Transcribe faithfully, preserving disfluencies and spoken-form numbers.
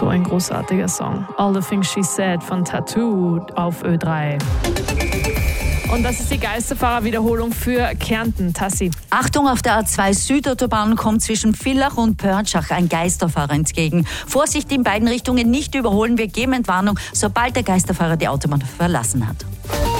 So ein großartiger Song. All the Things She Said von Tattoo auf Ö drei. Und das ist die Geisterfahrer-Wiederholung für Kärnten. Tassi. Achtung, auf der A zwei Südautobahn kommt zwischen Villach und Pörtschach ein Geisterfahrer entgegen. Vorsicht in beiden Richtungen, nicht überholen, wir geben Entwarnung, sobald der Geisterfahrer die Autobahn verlassen hat.